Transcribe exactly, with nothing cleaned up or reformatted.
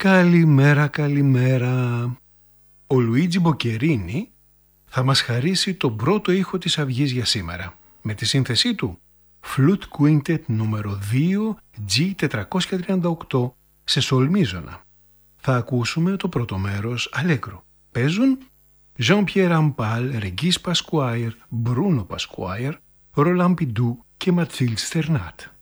Καλημέρα, καλημέρα. Ο Λουίτζι Μποκερίνι θα μας χαρίσει τον πρώτο ήχο της αυγής για σήμερα, με τη σύνθεσή του Flute Quintet νούμερο δύο τζι τετρακόσια τριάντα οκτώ σε σολ μίζωνα. Θα ακούσουμε το πρώτο μέρος αλέγκρο. Παίζουν Jean-Pierre Rampal, Regis Pasquire, Bruno Pasquire, Roland Pidou και Mathilde Sternat.